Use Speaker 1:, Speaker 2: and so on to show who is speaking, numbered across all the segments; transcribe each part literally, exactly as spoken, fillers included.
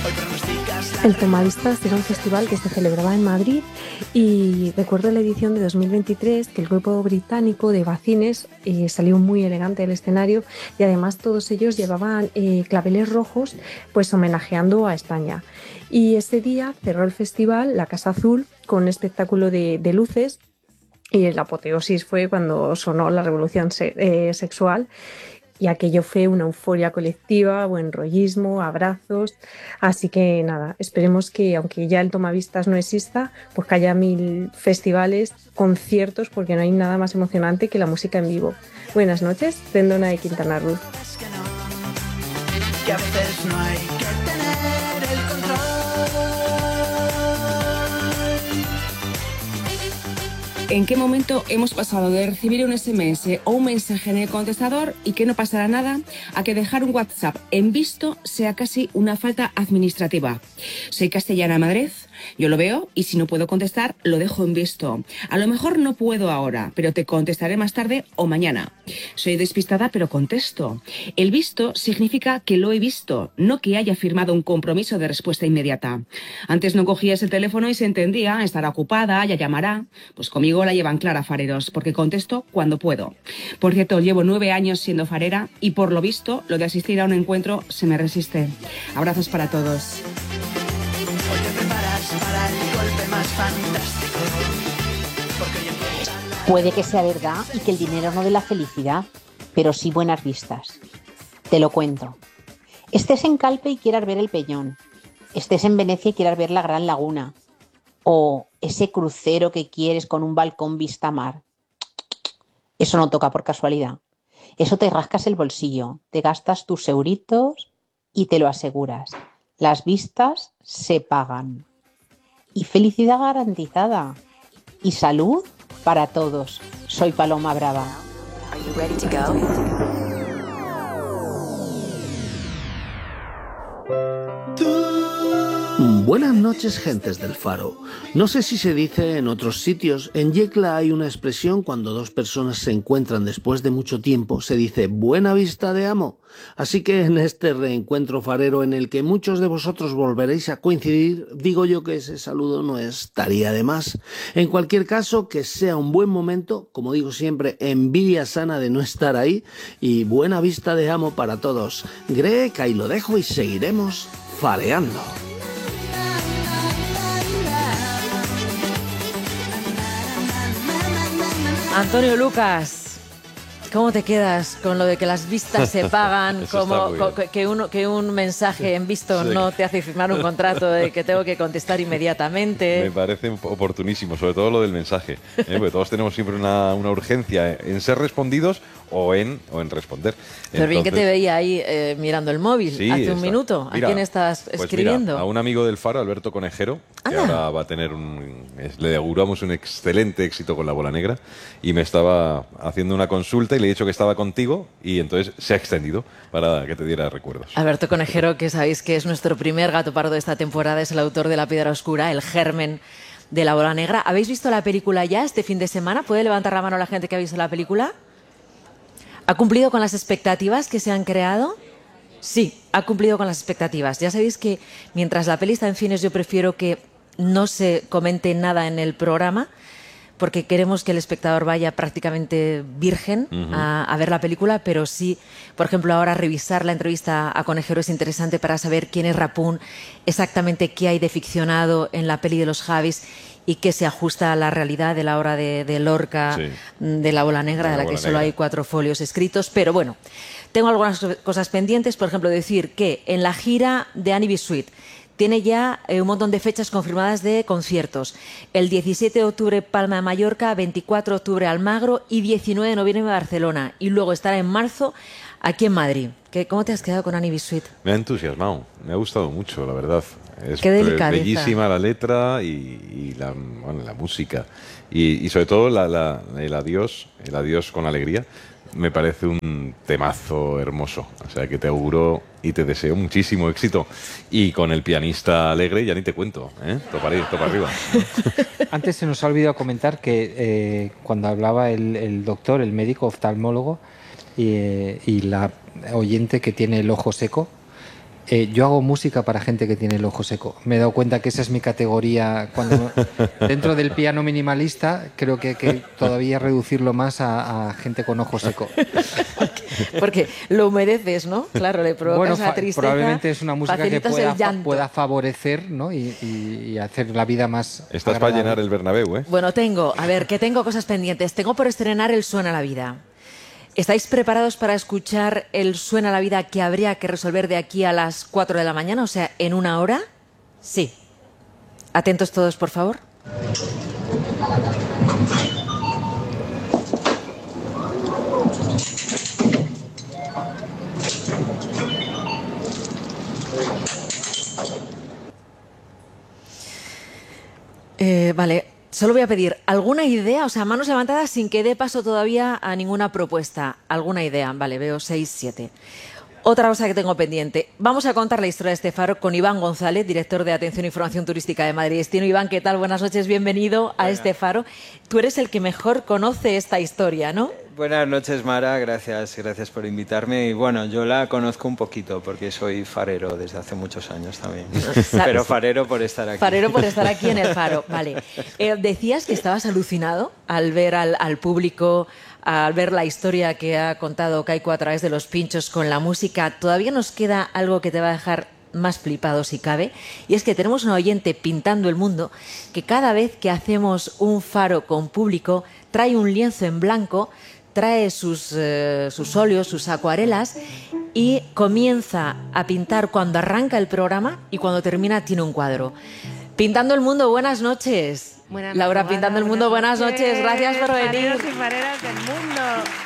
Speaker 1: El Tomavistas era un festival que se celebraba en Madrid y recuerdo la edición de dos mil veintitrés que el grupo británico de Bacines eh, salió muy elegante del escenario y además todos ellos llevaban eh, claveles rojos pues homenajeando a España. Y ese día cerró el festival la Casa Azul con un espectáculo de, de luces y la apoteosis fue cuando sonó la revolución se, eh, sexual. Y aquello fue una euforia colectiva, buen rollismo, abrazos. Así que nada, esperemos que, aunque ya el Tomavistas no exista, pues que haya mil festivales, conciertos, porque no hay nada más emocionante que la música en vivo. Buenas noches, Tendona de Quintana Roo. Que a veces no hay que tener el control.
Speaker 2: ¿En qué momento hemos pasado de recibir un ese eme ese o un mensaje en el contestador y que no pasará nada a que dejar un WhatsApp en visto sea casi una falta administrativa? Soy Castellana Madrid, yo lo veo y si no puedo contestar, lo dejo en visto. A lo mejor no puedo ahora, pero te contestaré más tarde o mañana. Soy despistada, pero contesto. El visto significa que lo he visto, no que haya firmado un compromiso de respuesta inmediata. Antes no cogías el teléfono y se entendía, estará ocupada, ya llamará. Pues conmigo la llevan clara, fareros, porque contesto cuando puedo. Por cierto, llevo nueve años siendo farera y por lo visto, lo de asistir a un encuentro se me resiste. Abrazos para todos.
Speaker 3: Para el golpe más fantástico.
Speaker 4: Puede que sea verdad y que el dinero no dé la felicidad, pero sí buenas vistas. Te lo cuento. Estés en Calpe y quieras ver el Peñón. Estés en Venecia y quieras ver la Gran Laguna. O ese crucero que quieres con un balcón vista mar. Eso no toca por casualidad. Eso te rascas el bolsillo, te gastas tus euritos y te lo aseguras. Las vistas se pagan. Y felicidad garantizada. Y salud para todos. Soy Paloma Brava.
Speaker 3: Are you ready to go?
Speaker 5: Buenas noches, gentes del Faro. No sé si se dice en otros sitios. En Yecla hay una expresión cuando dos personas se encuentran después de mucho tiempo. Se dice buena vista de amo. Así que en este reencuentro farero en el que muchos de vosotros volveréis a coincidir, digo yo que ese saludo no estaría de más. En cualquier caso, que sea un buen momento, como digo siempre, envidia sana de no estar ahí y buena vista de amo para todos. Greg, ahí lo dejo y seguiremos fareando.
Speaker 6: Antonio Lucas, ¿cómo te quedas con lo de que las vistas se pagan? Como que, un, que un mensaje en visto sí. no te hace firmar un contrato de que tengo que contestar inmediatamente.
Speaker 7: Me parece oportunísimo, sobre todo lo del mensaje, ¿eh? Porque todos tenemos siempre una, una urgencia en ser respondidos o en, o en responder.
Speaker 6: Pero Entonces, bien que te veía ahí eh, mirando el móvil sí, hace un está. minuto. ¿A mira, quién estás escribiendo?
Speaker 7: Pues mira, a un amigo del Faro, Alberto Conejero, que Anda. ahora va a tener un... Le auguramos un excelente éxito con La Bola Negra y me estaba haciendo una consulta y le he dicho que estaba contigo y entonces se ha extendido para que te diera recuerdos.
Speaker 6: Alberto Conejero, que sabéis que es nuestro primer gato pardo de esta temporada, es el autor de La Piedra Oscura, el germen de La Bola Negra. ¿Habéis visto la película ya este fin de semana? ¿Puede levantar la mano la gente que ha visto la película? ¿Ha cumplido con las expectativas que se han creado? Sí, ha cumplido con las expectativas. Ya sabéis que mientras la peli está en cines yo prefiero que no se comente nada en el programa porque queremos que el espectador vaya prácticamente virgen uh-huh. a, a ver la película, pero sí, por ejemplo, ahora revisar la entrevista a Conejero es interesante para saber quién es Rapún, exactamente qué hay de ficcionado en la peli de los Javis y que se ajusta a la realidad de la obra de, de Lorca, sí. de La Bola Negra, de la, de la que solo negra. hay cuatro folios escritos. Pero bueno, tengo algunas cosas pendientes, por ejemplo, decir que en la gira de Annie B. Sweet tiene ya eh, un montón de fechas confirmadas de conciertos. El diecisiete de octubre Palma de Mallorca, veinticuatro de octubre Almagro y diecinueve de noviembre Barcelona. Y luego estará en marzo aquí en Madrid. ¿Qué, ¿Cómo te has quedado con Annie B. Sweet?
Speaker 7: Me ha entusiasmado, me ha gustado mucho, la verdad. Es
Speaker 6: Qué delicadeza.
Speaker 7: Bellísima la letra y, y la, bueno, la música. Y, y sobre todo la, la, el adiós, el adiós con alegría. Me parece un temazo hermoso. O sea, que te auguro y te deseo muchísimo éxito. Y con el pianista alegre ya ni te cuento, ¿eh? Topa arriba, topa arriba.
Speaker 8: Antes se nos ha olvidado comentar que eh, cuando hablaba el, el doctor, el médico oftalmólogo y, eh, y la oyente que tiene el ojo seco, Eh, yo hago música para gente que tiene el ojo seco. Me he dado cuenta que esa es mi categoría. Cuando dentro del piano minimalista, creo que hay que todavía reducirlo más a, a gente con ojo seco.
Speaker 6: Porque lo humedeces, ¿no? Claro, le provocas
Speaker 8: Bueno,
Speaker 6: la tristeza.
Speaker 8: probablemente es una música que
Speaker 6: facilitas
Speaker 8: pueda,
Speaker 6: el llanto.
Speaker 8: pueda favorecer, ¿no? y, y, y hacer la vida más
Speaker 7: Estás
Speaker 8: agradable.
Speaker 7: para llenar el Bernabéu, ¿eh?
Speaker 6: Bueno, tengo, a ver, que tengo cosas pendientes. Tengo por estrenar el Suena la Vida. ¿Estáis preparados para escuchar el Suena la Vida que habría que resolver de aquí a las cuatro de la mañana? O sea, en una hora. Sí. Atentos todos, por favor. Eh, vale. Solo voy a pedir alguna idea, o sea, manos levantadas sin que dé paso todavía a ninguna propuesta. Alguna idea, vale, veo seis, siete. Otra cosa que tengo pendiente. Vamos a contar la historia de este faro con Iván González, director de Atención e Información Turística de Madrid Destino. Iván, ¿qué tal? Buenas noches, bienvenido a este faro. Tú eres el que mejor conoce esta historia, ¿no?
Speaker 9: Buenas noches, Mara, gracias, gracias por invitarme. Y bueno, yo la conozco un poquito porque soy farero desde hace muchos años también. Pero farero por estar aquí.
Speaker 6: Farero por estar aquí en el faro, vale. Eh, decías que estabas alucinado al ver al, al público, al ver la historia que ha contado Kaiku a través de los pinchos con la música. Todavía nos queda algo que te va a dejar más flipado si cabe, y es que tenemos un oyente pintando el mundo que cada vez que hacemos un faro con público trae un lienzo en blanco, trae sus, eh, sus óleos, sus acuarelas y comienza a pintar cuando arranca el programa y cuando termina tiene un cuadro. Pintando el mundo, buenas noches.
Speaker 10: Buenas
Speaker 6: Laura,
Speaker 10: noches,
Speaker 6: Pintando el mundo, buenas noches. Gracias por venir.
Speaker 10: Fareros y fareras del mundo.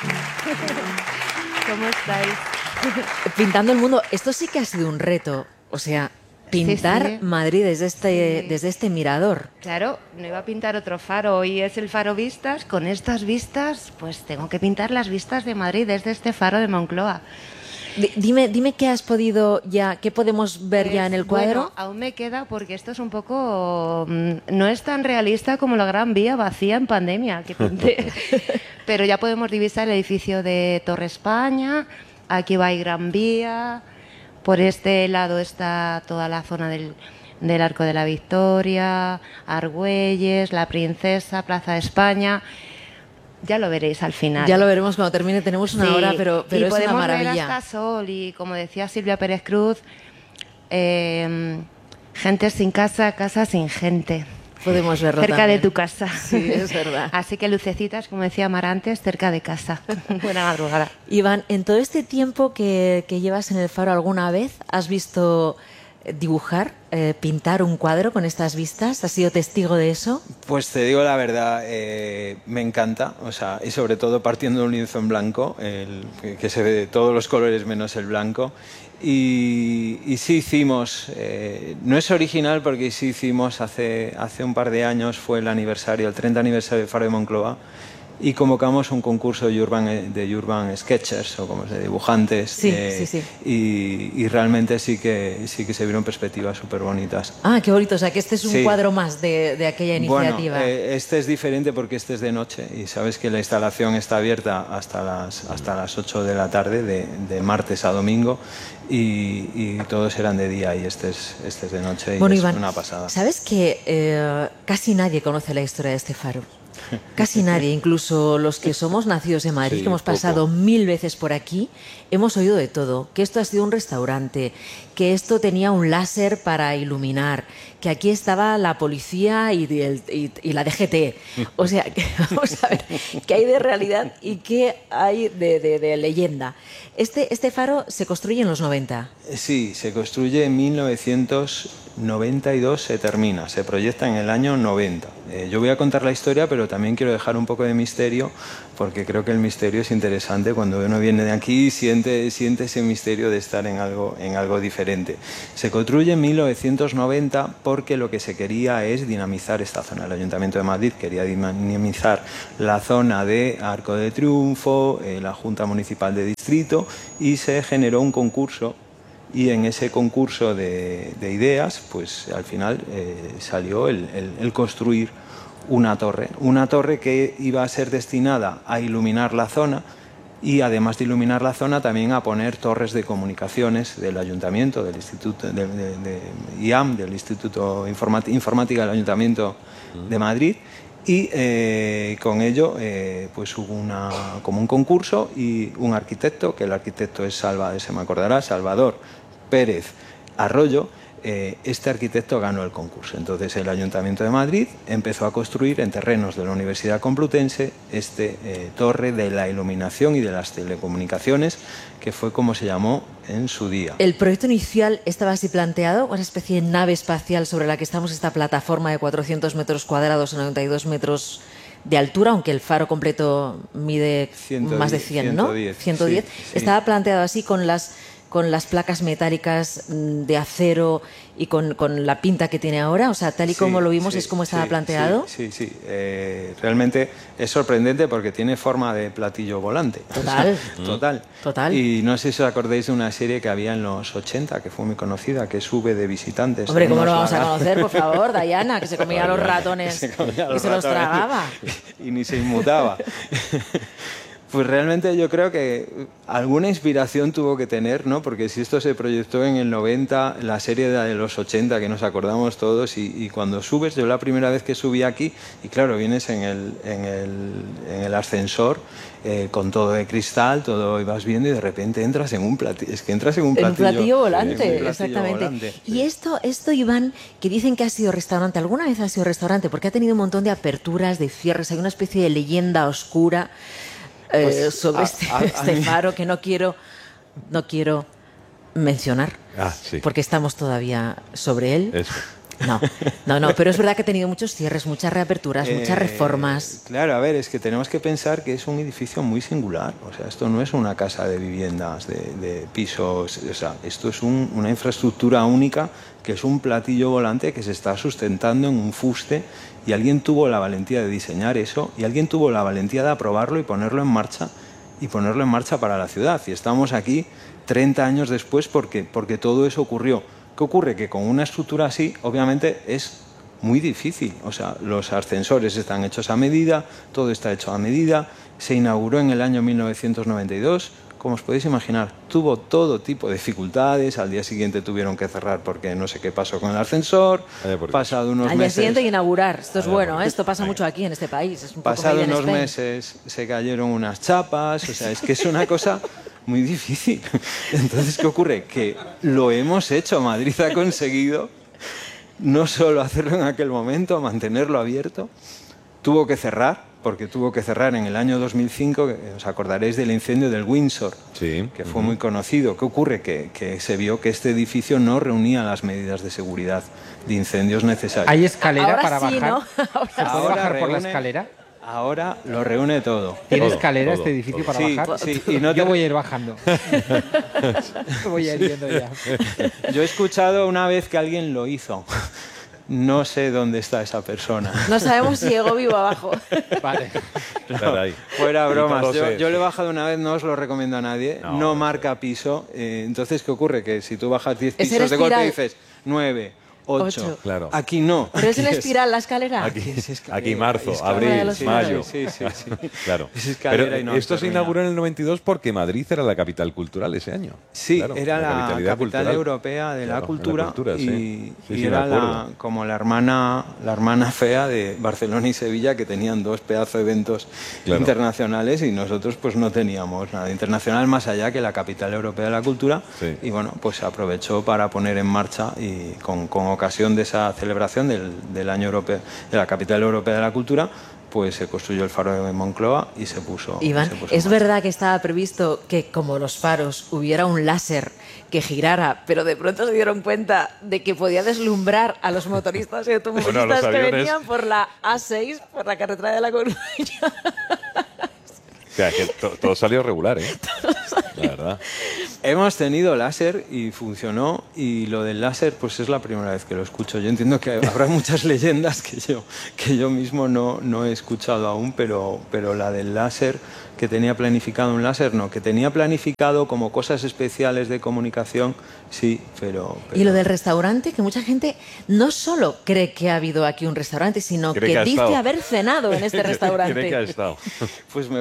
Speaker 10: ¿Cómo estáis?
Speaker 6: Pintando el mundo, esto sí que ha sido un reto. O sea, pintar
Speaker 10: Sí, sí.
Speaker 6: Madrid desde este,
Speaker 10: Sí.
Speaker 6: desde este mirador.
Speaker 10: Claro, no iba a pintar otro faro. Hoy es el faro vistas. Con estas vistas, pues tengo que pintar las vistas de Madrid desde este faro de Moncloa.
Speaker 6: D- Dime, dime qué has podido ya, qué podemos ver ya en el cuadro.
Speaker 10: Bueno, aún me queda porque esto es un poco... mm, no es tan realista como la Gran Vía vacía en pandemia que pinté. Pero ya podemos divisar el edificio de Torre España, aquí va y Gran Vía, por este lado está toda la zona del, del Arco de la Victoria, Argüelles, La Princesa, Plaza de España. Ya lo veréis al final.
Speaker 6: Ya lo veremos cuando termine, tenemos una
Speaker 10: Sí,
Speaker 6: hora, pero, pero
Speaker 10: y
Speaker 6: es una
Speaker 10: podemos ver
Speaker 6: maravilla.
Speaker 10: hasta sol y, como decía Silvia Pérez Cruz, eh, gente sin casa, casa sin gente.
Speaker 6: Podemos verlo
Speaker 10: cerca
Speaker 6: también.
Speaker 10: de tu casa.
Speaker 6: Sí, es verdad.
Speaker 10: Así que lucecitas, como decía Mar antes, cerca de casa. Buena madrugada.
Speaker 6: Iván, en todo este tiempo que, que llevas en el faro, ¿alguna vez has visto dibujar, eh, pintar un cuadro con estas vistas? ¿Has sido testigo de eso?
Speaker 9: Pues te digo la verdad, eh, me encanta, o sea, y sobre todo partiendo de un lienzo en blanco, el, que, que se ve de todos los colores menos el blanco. Y, y sí hicimos, eh, no es original porque sí hicimos hace, hace un par de años, fue el aniversario, el treinta aniversario del Faro de Moncloa, y convocamos un concurso de Urban, de urban Sketchers, o como se dice, dibujantes.
Speaker 6: Sí,
Speaker 9: eh,
Speaker 6: sí, sí.
Speaker 9: Y, y realmente sí que, sí que se vieron perspectivas súper bonitas.
Speaker 6: Ah, qué bonito. O sea, que este es un
Speaker 9: Sí.
Speaker 6: cuadro más de, de aquella iniciativa.
Speaker 9: Bueno, eh, este es diferente porque este es de noche y sabes que la instalación está abierta hasta las, hasta las ocho de la tarde, de, de martes a domingo, y, y todos eran de día y este es, este es de noche y
Speaker 6: Bueno,
Speaker 9: es
Speaker 6: Iván,
Speaker 9: una pasada.
Speaker 6: ¿sabes que eh, casi nadie conoce la historia de este faro? Casi nadie, incluso los que somos nacidos en Madrid,
Speaker 7: Sí,
Speaker 6: que hemos
Speaker 7: poco.
Speaker 6: pasado mil veces por aquí, hemos oído de todo, que esto ha sido un restaurante, que esto tenía un láser para iluminar, que aquí estaba la policía y, el- y- y la D G T. O sea, que, vamos a ver, qué hay de realidad y qué hay de, de- de leyenda. Este, este faro se construye en los noventa.
Speaker 9: Sí, se construye en mil novecientos noventa y dos, se termina, se proyecta en el año noventa. Eh, yo voy a contar la historia, pero también quiero dejar un poco de misterio, porque creo que el misterio es interesante. Cuando uno viene de aquí, siente, siente ese misterio de estar en algo, en algo diferente. Se construye en mil novecientos noventa porque lo que se quería es dinamizar esta zona. El Ayuntamiento de Madrid quería dinamizar la zona de Arco de Triunfo, eh, la Junta Municipal de Distrito, y se generó un concurso. Y en ese concurso de, de ideas, pues al final eh, salió el, el- el construir una torre. Una torre que iba a ser destinada a iluminar la zona, y además de iluminar la zona también a poner torres de comunicaciones del ayuntamiento, del Instituto de, de, de I A M, del Instituto Informática, Informática del Ayuntamiento de Madrid, y eh, con ello eh, pues hubo una, como un concurso y un arquitecto, que el arquitecto es Salva, se me acordará, Salvador Pérez Arroyo. Eh, este arquitecto ganó el concurso. Entonces el Ayuntamiento de Madrid empezó a construir en terrenos de la Universidad Complutense este eh, torre de la iluminación y de las telecomunicaciones, que fue como se llamó en su día.
Speaker 6: El proyecto inicial estaba así planteado, una especie de nave espacial sobre la que estamos, esta plataforma de cuatrocientos metros cuadrados, noventa y dos metros de altura, aunque el faro completo mide
Speaker 9: ciento diez,
Speaker 6: más de cien, ¿no?
Speaker 9: ciento diez,
Speaker 6: ciento diez.
Speaker 9: Sí, sí.
Speaker 6: Estaba planteado así con las con las placas metálicas de acero y con, con la pinta que tiene ahora, o sea, tal y como
Speaker 9: Sí,
Speaker 6: lo vimos
Speaker 9: sí,
Speaker 6: es como estaba
Speaker 9: sí,
Speaker 6: planteado.
Speaker 9: Sí, sí, sí. Eh, realmente es sorprendente porque tiene forma de platillo volante.
Speaker 6: Total.
Speaker 9: O sea, total.
Speaker 6: Total.
Speaker 9: Y no sé si os acordáis de una serie que había en los ochenta, que fue muy conocida, que Sube de visitantes.
Speaker 6: Hombre, ¿cómo
Speaker 9: Unos
Speaker 6: lo vamos a
Speaker 9: lagartos.
Speaker 6: conocer, por favor, Diana? Que se comía los ratones
Speaker 9: Se comía
Speaker 6: y
Speaker 9: los
Speaker 6: se los
Speaker 9: ratones
Speaker 6: tragaba.
Speaker 9: Y ni se inmutaba. Pues realmente yo creo que alguna inspiración tuvo que tener, ¿no? Porque si esto se proyectó en el noventa, la serie de los ochenta, que nos acordamos todos, y, y cuando subes, yo la primera vez que subí aquí, y claro, vienes en el, en el, en el ascensor, eh, con todo de cristal, todo, y vas viendo, y de repente entras en un platillo, es que entras en un
Speaker 6: En un
Speaker 9: platillo,
Speaker 6: platillo volante,
Speaker 9: en un platillo
Speaker 6: exactamente.
Speaker 9: volante.
Speaker 6: Y esto, esto, Iván, que dicen que ha sido restaurante, ¿alguna vez ha sido restaurante? Porque ha tenido un montón de aperturas, de cierres, hay una especie de leyenda oscura eh,
Speaker 9: Pues,
Speaker 6: sobre
Speaker 9: a-
Speaker 6: este,
Speaker 9: a- a
Speaker 6: este
Speaker 9: mí-
Speaker 6: faro que no quiero, no quiero mencionar,
Speaker 7: Ah, sí.
Speaker 6: porque estamos todavía sobre él.
Speaker 7: Eso.
Speaker 6: No, no, no, pero es verdad que ha tenido muchos cierres, muchas reaperturas, muchas
Speaker 9: Eh,
Speaker 6: reformas.
Speaker 9: Claro, a ver, es que tenemos que pensar que es un edificio muy singular. O sea, esto no es una casa de viviendas, de, de pisos. O sea, esto es un- una infraestructura única, que es un platillo volante que se está sustentando en un fuste, y alguien tuvo la valentía de diseñar eso, y alguien tuvo la valentía de aprobarlo y ponerlo en marcha, y ponerlo en marcha para la ciudad. Y estamos aquí treinta años después porque, porque todo eso ocurrió. ¿Qué ocurre? Que con una estructura así, obviamente, es muy difícil. O sea, los ascensores están hechos a medida, todo está hecho a medida. Se inauguró en el año mil novecientos noventa y dos. Como os podéis imaginar, tuvo todo tipo de dificultades. Al día siguiente tuvieron que cerrar porque no sé qué pasó con el ascensor.
Speaker 7: Vaya por Dios.
Speaker 9: Pasado unos
Speaker 6: Al día
Speaker 9: meses,
Speaker 6: siguiente inaugurar. Esto es
Speaker 7: Vaya,
Speaker 6: bueno,
Speaker 7: porque-
Speaker 6: ¿eh? Esto pasa
Speaker 7: Venga.
Speaker 6: mucho aquí en este país. Es un poco
Speaker 9: pasado
Speaker 6: made in
Speaker 9: unos
Speaker 6: Spain.
Speaker 9: meses se cayeron unas chapas. O sea, es que es una cosa muy difícil. Entonces, ¿qué ocurre? Que lo hemos hecho. Madrid ha conseguido no solo hacerlo en aquel momento, mantenerlo abierto, tuvo que cerrar, porque tuvo que cerrar en el año dos mil cinco, que os acordaréis del incendio del Windsor,
Speaker 7: Sí.
Speaker 9: que fue muy conocido. ¿Qué ocurre? Que, que se vio que este edificio no reunía las medidas de seguridad de incendios necesarias.
Speaker 8: ¿Hay escalera
Speaker 6: Ahora
Speaker 8: para
Speaker 6: sí,
Speaker 8: bajar?
Speaker 6: ¿no?
Speaker 8: ¿Se puede
Speaker 9: Ahora
Speaker 8: bajar por la
Speaker 9: reúne-
Speaker 8: escalera?
Speaker 9: Ahora lo reúne todo.
Speaker 8: ¿Tiene
Speaker 7: Todo,
Speaker 8: escalera
Speaker 7: todo,
Speaker 8: este edificio
Speaker 7: todo.
Speaker 8: para
Speaker 9: Sí,
Speaker 8: bajar?
Speaker 9: sí, y no te-
Speaker 8: Yo voy a ir bajando. voy a ir yendo ya.
Speaker 9: Yo he escuchado una vez que alguien lo hizo. No sé dónde está esa persona.
Speaker 6: No sabemos si llegó vivo abajo.
Speaker 8: Vale.
Speaker 7: Caray.
Speaker 9: Fuera
Speaker 7: Y
Speaker 9: bromas.
Speaker 7: todo
Speaker 9: Yo,
Speaker 7: se-
Speaker 9: yo lo he bajado una vez, no os lo recomiendo a nadie.
Speaker 7: No,
Speaker 9: No,
Speaker 7: no
Speaker 9: marca piso. Eh, entonces, ¿qué ocurre? Que si tú bajas diez
Speaker 6: Es en
Speaker 9: pisos de golpe
Speaker 6: espiral.
Speaker 9: dices nueve, ocho.
Speaker 6: Ocho.
Speaker 7: Claro.
Speaker 9: Aquí no.
Speaker 6: Pero es en
Speaker 9: Aquí
Speaker 6: espiral la escalera.
Speaker 7: Aquí,
Speaker 9: es escalera,
Speaker 7: aquí marzo,
Speaker 9: escalera,
Speaker 7: abril,
Speaker 6: sí,
Speaker 7: mayo.
Speaker 9: sí, sí, sí.
Speaker 7: Claro.
Speaker 9: Es escalera
Speaker 7: Pero
Speaker 9: y no
Speaker 7: esto se
Speaker 9: termina.
Speaker 7: inauguró en el noventa y dos porque Madrid era la capital cultural ese año.
Speaker 9: Sí,
Speaker 7: Claro,
Speaker 9: era la,
Speaker 7: capitalidad
Speaker 9: capital
Speaker 7: cultural.
Speaker 9: europea de
Speaker 7: Claro,
Speaker 9: la cultura,
Speaker 7: de la cultura,
Speaker 9: y,
Speaker 7: sí. Sí,
Speaker 9: y
Speaker 7: sí, me
Speaker 9: era la,
Speaker 7: acuerdo.
Speaker 9: como la hermana, la hermana fea de Barcelona y Sevilla, que tenían dos pedazos de eventos
Speaker 7: Claro.
Speaker 9: internacionales, y nosotros pues no teníamos nada internacional más allá que la capital europea de la cultura.
Speaker 7: Sí.
Speaker 9: Y bueno, pues se aprovechó para poner en marcha, y con, con ocasión de esa celebración del, del año europeo de la capital europea de la cultura, pues se construyó el faro de Moncloa y se puso.
Speaker 6: Iván,
Speaker 9: se puso en
Speaker 6: ¿es
Speaker 9: marcha.
Speaker 6: verdad que estaba previsto que, como los faros, hubiera un láser que girara, pero de pronto se dieron cuenta de que podía deslumbrar a los motoristas y automovilistas
Speaker 7: Bueno, los
Speaker 6: que
Speaker 7: aviones.
Speaker 6: venían por la A seis, por la carretera de La Coruña?
Speaker 7: O sea, que to- todo salió regular, ¿eh? La verdad.
Speaker 9: Hemos tenido láser y funcionó, y lo del láser pues es la primera vez que lo escucho. Yo entiendo que habrá muchas leyendas que yo, que yo mismo no, no he escuchado aún, pero, pero la del láser, que tenía planificado un láser, no, que tenía planificado como cosas especiales de comunicación, sí, pero... pero-
Speaker 6: Y lo del restaurante, que mucha gente no solo cree que ha habido aquí un restaurante, sino
Speaker 7: Cree
Speaker 6: que,
Speaker 7: que ha
Speaker 6: dice
Speaker 7: estado.
Speaker 6: haber cenado en este restaurante.
Speaker 7: Cree que ha estado.
Speaker 9: Pues me gustaría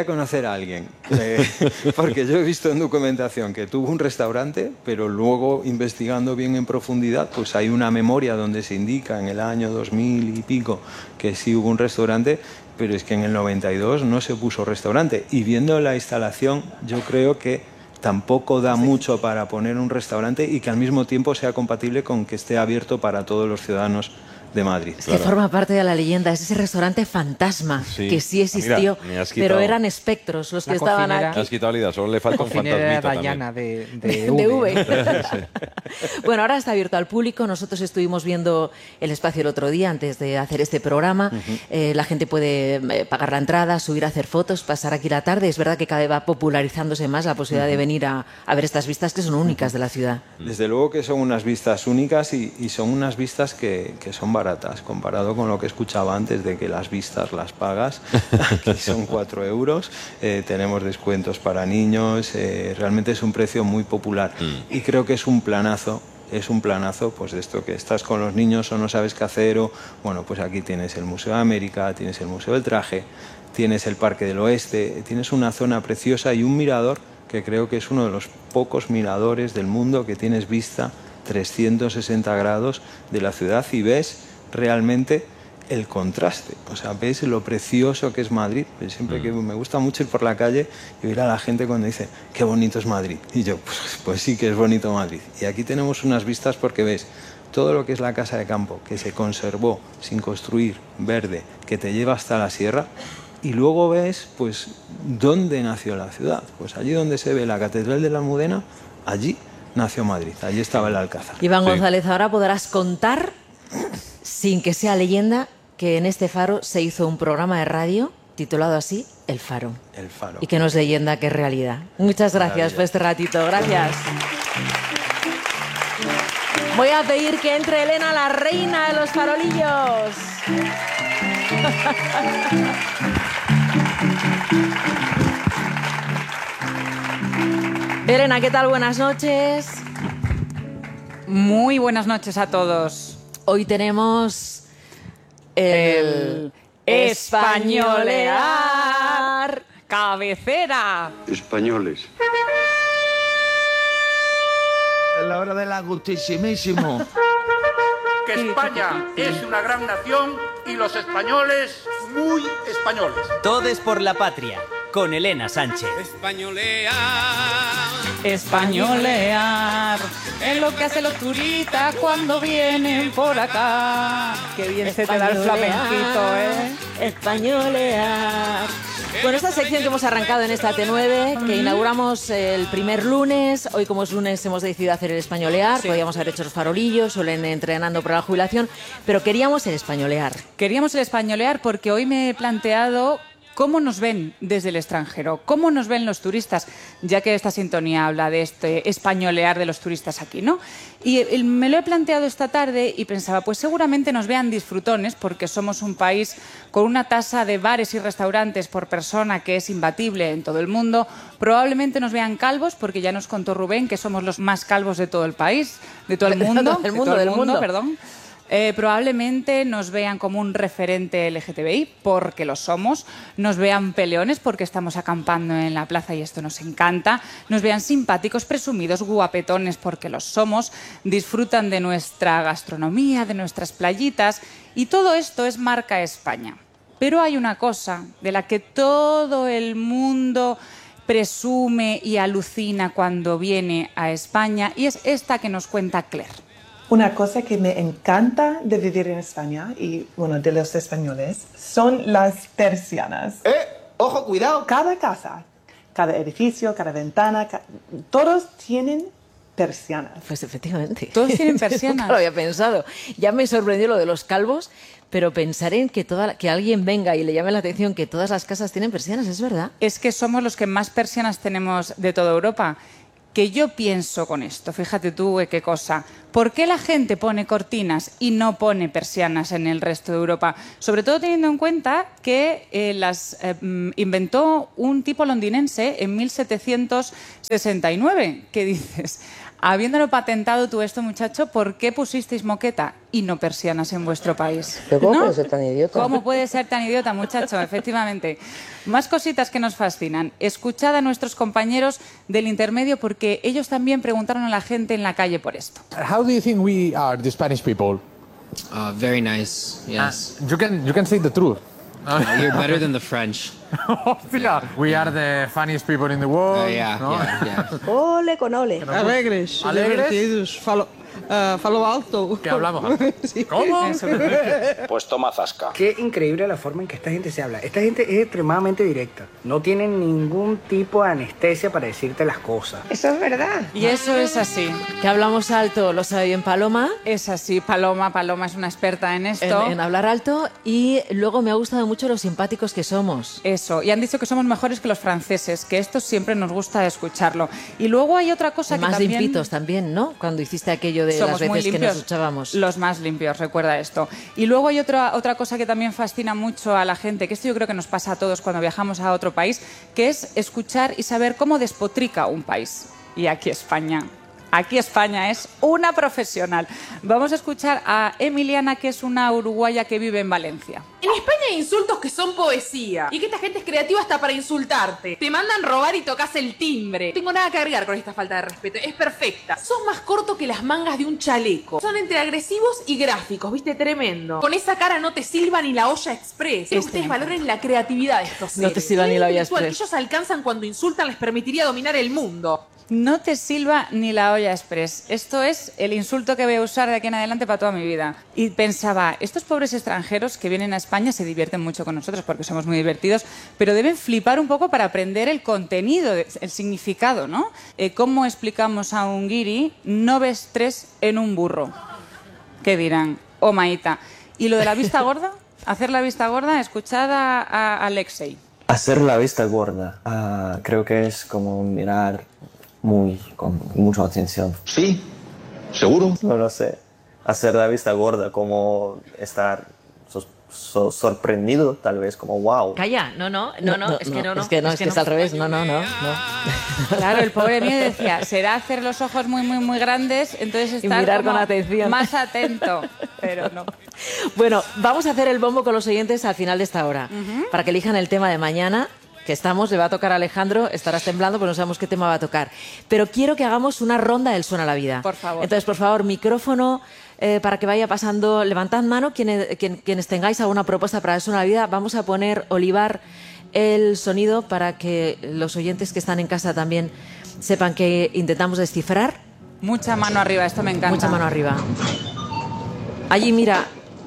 Speaker 9: gustaría conocer a alguien, eh, porque yo he visto en documentación que tuvo un restaurante, pero luego investigando bien en profundidad, pues hay una memoria donde se indica en el año dos mil y pico que sí hubo un restaurante, pero es que en el noventa y dos no se puso restaurante. Y viendo la instalación, yo creo que tampoco da mucho para poner un restaurante y que al mismo tiempo sea compatible con que esté abierto para todos los ciudadanos de Madrid.
Speaker 6: Es que claro, forma parte de la leyenda, es ese restaurante fantasma, sí, que sí existió, mira, quitado, pero eran espectros los que estaban aquí.
Speaker 7: Me has quitado la idea, solo le falta un fantasmita
Speaker 8: Dayana de, de,
Speaker 6: de, de V. Sí. Bueno, ahora está abierto al público, nosotros estuvimos viendo el espacio el otro día antes de hacer este programa, uh-huh. eh, la gente puede eh, pagar la entrada, subir a hacer fotos, pasar aquí la tarde, es verdad que cada vez va popularizándose más la posibilidad uh-huh. de venir a, a ver estas vistas que son únicas uh-huh. de la ciudad.
Speaker 9: Desde luego que son unas vistas únicas y, y son unas vistas que, que son baratas, comparado con lo que escuchaba antes de que las vistas las pagas. Aquí son cuatro euros, eh, tenemos descuentos para niños, eh, realmente es un precio muy popular mm. y creo que es un planazo. Es un planazo, pues de esto que estás con los niños o no sabes qué hacer, o bueno, pues aquí tienes el Museo de América, tienes el Museo del Traje, tienes el Parque del Oeste, tienes una zona preciosa y un mirador que creo que es uno de los pocos miradores del mundo que tienes vista trescientos sesenta grados de la ciudad y ves realmente el contraste, o sea, ves lo precioso que es Madrid. Siempre mm. que me gusta mucho ir por la calle y oír a la gente cuando dice qué bonito es Madrid, y yo, pues, pues sí que es bonito Madrid. Y aquí tenemos unas vistas porque ves todo lo que es la Casa de Campo, que se conservó sin construir, verde, que te lleva hasta la sierra, y luego ves pues dónde nació la ciudad, pues allí donde se ve la Catedral de la Almudena, allí nació Madrid, allí estaba el Alcázar.
Speaker 6: Iván sí. González, ahora podrás contar, sin que sea leyenda, que en este faro se hizo un programa de radio titulado así, El Faro.
Speaker 9: El Faro.
Speaker 6: Y que no es leyenda, que es realidad. Muchas gracias Maravilla. por este ratito. Gracias. Voy a pedir que entre Elena, la reina de los farolillos. Elena, ¿qué tal? Buenas noches.
Speaker 11: Muy buenas noches a todos.
Speaker 6: Hoy tenemos el, el españolear.
Speaker 11: Cabecera.
Speaker 12: Españoles.
Speaker 13: La hora del agustísimísimo.
Speaker 14: Que España es una gran nación y los españoles muy españoles.
Speaker 15: Todes por la patria, con Elena Sánchez.
Speaker 16: Españolear.
Speaker 11: Españolear. Es lo que hacen los turistas cuando vienen por acá. Qué bien se te da el flamenquito, ¿eh?
Speaker 6: Españolear. Bueno, esta sección que hemos arrancado en esta T nueve, que inauguramos el primer lunes, hoy como es lunes hemos decidido hacer el españolear, sí. Podíamos haber hecho los farolillos, suelen entrenando para la jubilación, pero queríamos el españolear.
Speaker 11: Queríamos el españolear porque hoy me he planteado cómo nos ven desde el extranjero, cómo nos ven los turistas, ya que esta sintonía habla de este españolear de los turistas aquí, ¿no? Y me lo he planteado esta tarde y pensaba, pues seguramente nos vean disfrutones porque somos un país con una tasa de bares y restaurantes por persona que es imbatible en todo el mundo. Probablemente nos vean calvos porque ya nos contó Rubén que somos los más calvos de todo el país, de todo el mundo,
Speaker 6: del mundo, del mundo,
Speaker 11: perdón. Eh, probablemente nos vean como un referente L G T B I, porque lo somos. Nos vean peleones porque estamos acampando en la plaza y esto nos encanta. Nos vean simpáticos, presumidos, guapetones porque los somos. Disfrutan de nuestra gastronomía, de nuestras playitas. Y todo esto es marca España. Pero hay una cosa de la que todo el mundo presume y alucina cuando viene a España, y es esta que nos cuenta Claire.
Speaker 17: Una cosa que me encanta de vivir en España y, bueno, de los españoles, son las persianas.
Speaker 13: ¡Eh! ¡Ojo, cuidado!
Speaker 17: Cada casa, cada edificio, cada ventana, ca... todos tienen persianas.
Speaker 6: Pues efectivamente.
Speaker 11: Todos tienen persianas.
Speaker 6: Nunca lo había pensado. Ya me sorprendió lo de los calvos, pero pensar en que, toda la... que alguien venga y le llame la atención que todas las casas tienen persianas, ¿es verdad?
Speaker 11: Es que somos los que más persianas tenemos de toda Europa. Que yo pienso con esto, fíjate tú qué cosa. ¿Por qué la gente pone cortinas y no pone persianas en el resto de Europa? Sobre todo teniendo en cuenta que eh, las eh, inventó un tipo londinense en mil setecientos sesenta y nueve. ¿Qué dices? Habiéndolo patentado tú esto, muchacho, ¿por qué pusisteis moqueta y no persianas en vuestro país?
Speaker 12: ¿Pero cómo
Speaker 11: ¿No?
Speaker 12: puede ser tan idiota?
Speaker 11: ¿Cómo puede ser tan idiota, muchacho? Efectivamente. Más cositas que nos fascinan. Escuchad a nuestros compañeros del intermedio porque ellos también preguntaron a la gente en la calle por esto.
Speaker 16: How do you think we are, the Spanish people?
Speaker 18: Uh, very nice, yes.
Speaker 16: Uh, you can you can say the truth.
Speaker 18: Uh, you're better than the French.
Speaker 16: Hostia, we are the funniest people in the world.
Speaker 18: Uh, yeah,
Speaker 16: ¿no?
Speaker 18: yeah, yeah.
Speaker 19: Ole con ole. Alegres,
Speaker 16: ¿Alegres?
Speaker 19: divertidos, falo, uh, falo alto.
Speaker 16: ¿Qué hablamos?
Speaker 19: Sí.
Speaker 16: ¿Cómo?
Speaker 20: Pues toma zasca.
Speaker 21: Qué increíble la forma en que esta gente se habla. Esta gente es extremadamente directa. No tienen ningún tipo de anestesia para decirte las cosas.
Speaker 19: Eso es verdad.
Speaker 11: Y eso es así.
Speaker 6: Que hablamos alto, lo sabe bien Paloma.
Speaker 11: Es así, Paloma. Paloma es una experta en esto.
Speaker 6: En, en hablar alto, y luego me ha gustado mucho lo simpáticos que somos.
Speaker 11: Eso, y han dicho que somos mejores que los franceses, que esto siempre nos gusta escucharlo. Y luego hay otra cosa que
Speaker 6: más
Speaker 11: también...
Speaker 6: limpitos también, ¿no? Cuando hiciste aquello de
Speaker 11: Somos
Speaker 6: las
Speaker 11: muy
Speaker 6: veces que
Speaker 11: limpios,
Speaker 6: nos duchábamos.
Speaker 11: Los más limpios, recuerda esto. Y luego hay otra, otra cosa que también fascina mucho a la gente, que esto yo creo que nos pasa a todos cuando viajamos a otro país, que es escuchar y saber cómo despotrica un país. Y aquí España. Aquí España es una profesional. Vamos a escuchar a Emiliana, que es una uruguaya que vive en Valencia.
Speaker 22: En España hay insultos que son poesía. Y que esta gente es creativa hasta para insultarte. Te mandan robar y tocas el timbre. No tengo nada que agregar con esta falta de respeto. Es perfecta. Sos más corto que las mangas de un chaleco. Son entre agresivos y gráficos, ¿viste? Tremendo. Con esa cara no te silba ni la olla express. Que ustedes valoren la creatividad de estos seres.
Speaker 6: No te silba ni la olla
Speaker 22: virtual
Speaker 6: express.
Speaker 22: que ellos alcanzan cuando insultan les permitiría dominar el mundo.
Speaker 11: No te silba ni la olla express. Esto es el insulto que voy a usar de aquí en adelante para toda mi vida. Y pensaba, estos pobres extranjeros que vienen a España se divierten mucho con nosotros porque somos muy divertidos, pero deben flipar un poco para aprender el contenido, el significado, ¿no? Eh, ¿Cómo explicamos a un guiri no ves tres en un burro? ¿Qué dirán? Oh, maíta. ¿Y lo de la vista gorda? Hacer la vista gorda, escuchad a, a Alexei.
Speaker 23: Hacer la vista gorda, uh, creo que es como mirar muy, con mucha atención.
Speaker 13: Sí, seguro.
Speaker 23: No lo sé. Hacer la vista gorda, como estar so, so, sorprendido, tal vez, como wow.
Speaker 6: Calla, no, no, no, no, es que no, no. Es que no, es que es al revés, no, no, no, no.
Speaker 11: Claro, el pobre mío decía, será hacer los ojos muy, muy, muy grandes, entonces estar
Speaker 6: y mirar
Speaker 11: como
Speaker 6: con atención.
Speaker 11: Más atento, pero no.
Speaker 6: Bueno, vamos a hacer el bombo con los oyentes al final de esta hora,
Speaker 11: Uh-huh.
Speaker 6: para que elijan el tema de mañana, que estamos, le va a tocar a Alejandro, estarás temblando, pero no sabemos qué tema va a tocar. Pero quiero que hagamos una ronda del Suena la Vida.
Speaker 11: Por favor.
Speaker 6: Entonces, por favor, micrófono eh, para que vaya pasando, levantad mano quienes, quien, quienes tengáis alguna propuesta para el Suena la Vida. Vamos a poner, Olivar, el sonido para que los oyentes que están en casa también sepan que intentamos descifrar.
Speaker 11: Mucha mano arriba, esto me encanta.
Speaker 6: Mucha mano arriba. Allí, mira,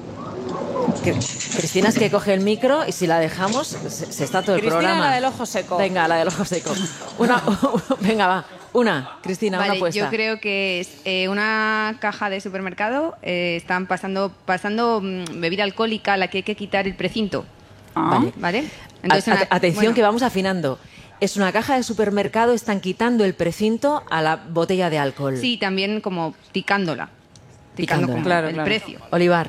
Speaker 6: que Cristina es que coge el micro y si la dejamos se, se está todo el
Speaker 11: Cristina,
Speaker 6: programa.
Speaker 11: la del ojo seco.
Speaker 6: Venga, la del ojo seco. Una, venga, va. Una, Cristina,
Speaker 24: Vale,
Speaker 6: una apuesta.
Speaker 24: yo creo que es eh, una caja de supermercado. Eh, están pasando, pasando mm, bebida alcohólica a la que hay que quitar el precinto.
Speaker 6: Ah.
Speaker 24: Vale. ¿Vale? Entonces,
Speaker 6: A- a-
Speaker 24: una-
Speaker 6: atención,
Speaker 24: bueno,
Speaker 6: que vamos afinando. Es una caja de supermercado, están quitando el precinto a la botella de alcohol.
Speaker 24: Sí, también como ticándola. Ticando
Speaker 6: Picándola.
Speaker 24: como
Speaker 6: Claro,
Speaker 24: el
Speaker 6: claro.
Speaker 24: precio.
Speaker 6: Olivar.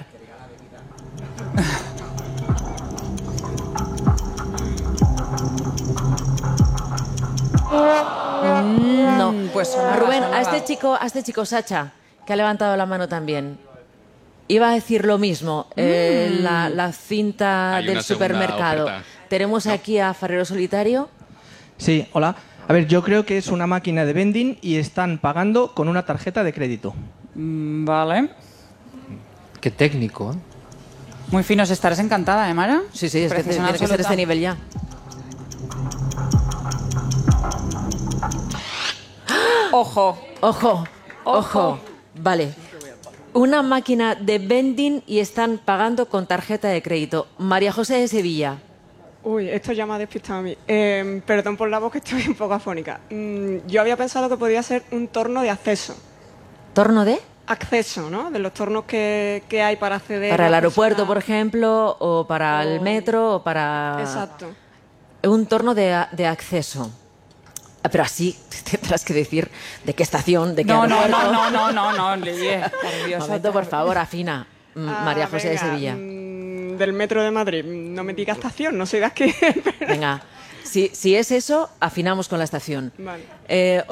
Speaker 6: No.
Speaker 11: Pues sonaba,
Speaker 6: Rubén,
Speaker 11: sonaba.
Speaker 6: a este chico, a este chico Sacha, que ha levantado la mano también. Iba a decir lo mismo, eh,
Speaker 11: Mm.
Speaker 6: la, la cinta
Speaker 25: Hay
Speaker 6: del
Speaker 25: una segunda
Speaker 6: supermercado.
Speaker 25: oferta.
Speaker 6: Tenemos aquí a Farrero Solitario.
Speaker 26: Sí, hola. A ver, yo creo que es una máquina de vending y están pagando con una tarjeta de crédito.
Speaker 11: Mm, Vale.
Speaker 8: Qué técnico, ¿eh?
Speaker 11: Muy finos, estarás encantada, ¿eh, Mara?
Speaker 6: Sí, sí, es que
Speaker 11: Precisión
Speaker 6: tiene que ser
Speaker 11: absoluta.
Speaker 6: este nivel ya.
Speaker 11: Ojo.
Speaker 6: Ojo, ojo.
Speaker 11: Ojo.
Speaker 6: Vale. Una máquina de vending y están pagando con tarjeta de crédito. María José de Sevilla.
Speaker 27: Uy, esto ya me ha despistado a mí. Eh, perdón por la voz, que estoy un poco afónica. Mm, yo había pensado que podía ser un torno de acceso.
Speaker 6: ¿Torno de?
Speaker 27: Acceso, ¿no? De los tornos que, que hay para acceder
Speaker 6: Para
Speaker 27: a
Speaker 6: el
Speaker 27: las
Speaker 6: aeropuerto,
Speaker 27: personas.
Speaker 6: por ejemplo, o para el
Speaker 27: O-
Speaker 6: metro, o para...
Speaker 27: Exacto.
Speaker 6: Un torno de, de acceso. Ah, pero así tendrás que decir de qué estación, de qué
Speaker 11: No, no,
Speaker 6: aeropuerto.
Speaker 11: no, no, no, no, no, Lidia, por Dios.
Speaker 6: Momento, por favor, afina. Mm,
Speaker 27: Ah,
Speaker 6: María José
Speaker 27: venga,
Speaker 6: de Sevilla.
Speaker 27: mm, del metro de Madrid. No me diga estación, no sé de aquí.
Speaker 6: Venga, si, si es eso, afinamos con la estación.
Speaker 27: Vale.
Speaker 6: Eh,